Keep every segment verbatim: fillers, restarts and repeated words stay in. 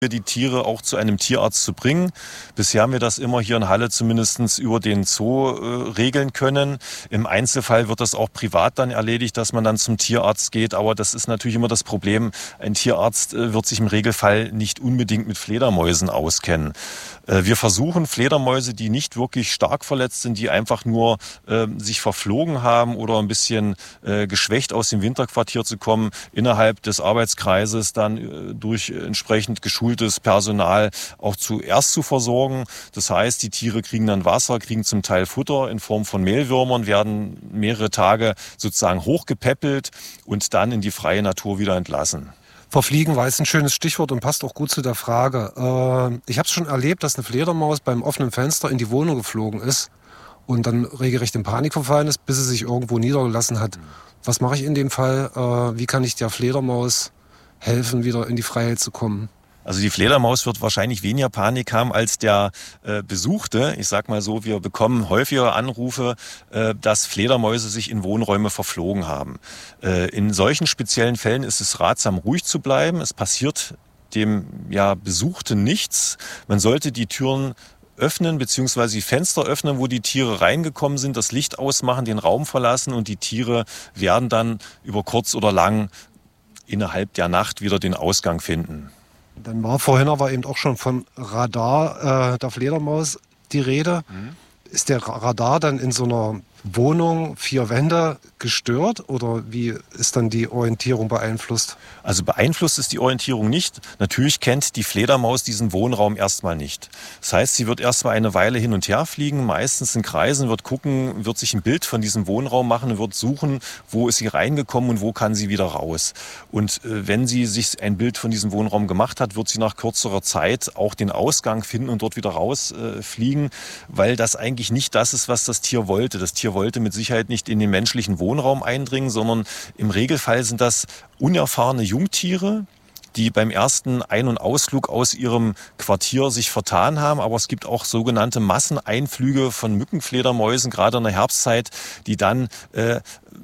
die Tiere auch zu einem Tierarzt zu bringen. Bisher haben wir das immer hier in Halle zumindest über den Zoo äh, regeln können. Im Einzelfall wird das auch privat dann erledigt, dass man dann zum Tierarzt geht. Aber das ist natürlich immer das Problem. Ein Tierarzt äh, wird sich im Regelfall nicht unbedingt mit Fledermäusen auskennen. Äh, wir versuchen Fledermäuse, die nicht wirklich stark verletzt sind, die einfach nur äh, sich verflogen haben oder ein bisschen äh, geschwächt aus dem Winterquartier zu kommen, innerhalb des Arbeitskreises dann äh, durch entsprechend geschultes Personal auch zuerst zu versorgen. Das heißt, die Tiere kriegen dann Wasser, kriegen zum Teil Futter in Form von Mehlwürmern, werden mehrere Tage sozusagen hochgepäppelt und dann in die freie Natur wieder entlassen. Verfliegen war jetzt ein schönes Stichwort und passt auch gut zu der Frage. Äh, ich habe es schon erlebt, dass eine Fledermaus beim offenen Fenster in die Wohnung geflogen ist und dann regelrecht in Panik verfallen ist, bis sie sich irgendwo niedergelassen hat. Was mache ich in dem Fall? Äh, wie kann ich der Fledermaus helfen, wieder in die Freiheit zu kommen? Also die Fledermaus wird wahrscheinlich weniger Panik haben als der äh, Besuchte. Ich sag mal so, wir bekommen häufiger Anrufe, äh, dass Fledermäuse sich in Wohnräume verflogen haben. Äh, in solchen speziellen Fällen ist es ratsam, ruhig zu bleiben. Es passiert dem ja, Besuchten nichts. Man sollte die Türen öffnen bzw. die Fenster öffnen, wo die Tiere reingekommen sind, das Licht ausmachen, den Raum verlassen und die Tiere werden dann über kurz oder lang innerhalb der Nacht wieder den Ausgang finden. Dann war vorhin aber eben auch schon von Radar äh, der Fledermaus die Rede. Mhm. Ist der Radar dann in so einer Wohnung, vier Wände, gestört oder wie ist dann die Orientierung beeinflusst? Also beeinflusst ist die Orientierung nicht. Natürlich kennt die Fledermaus diesen Wohnraum erstmal nicht. Das heißt, sie wird erstmal eine Weile hin und her fliegen, meistens in Kreisen, wird gucken, wird sich ein Bild von diesem Wohnraum machen und wird suchen, wo ist sie reingekommen und wo kann sie wieder raus. Und äh, wenn sie sich ein Bild von diesem Wohnraum gemacht hat, wird sie nach kürzerer Zeit auch den Ausgang finden und dort wieder rausfliegen, äh, weil das eigentlich nicht das ist, was das Tier wollte. Das Tier wollte mit Sicherheit nicht in den menschlichen Wohnraum eindringen, sondern im Regelfall sind das unerfahrene Jungtiere, die beim ersten Ein- und Ausflug aus ihrem Quartier sich vertan haben. Aber es gibt auch sogenannte Masseneinflüge von Mückenfledermäusen, gerade in der Herbstzeit, die dann äh,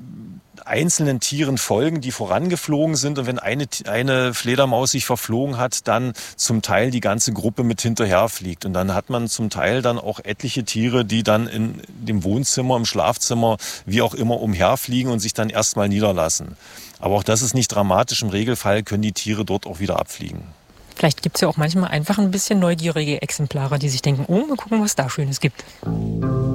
einzelnen Tieren folgen, die vorangeflogen sind. Und wenn eine, eine Fledermaus sich verflogen hat, dann zum Teil die ganze Gruppe mit hinterherfliegt. Und dann hat man zum Teil dann auch etliche Tiere, die dann in dem Wohnzimmer, im Schlafzimmer, wie auch immer umherfliegen und sich dann erstmal niederlassen. Aber auch das ist nicht dramatisch. Im Regelfall können die Tiere dort auch wieder abfliegen. Vielleicht gibt es ja auch manchmal einfach ein bisschen neugierige Exemplare, die sich denken, oh, mal gucken, was da Schönes gibt.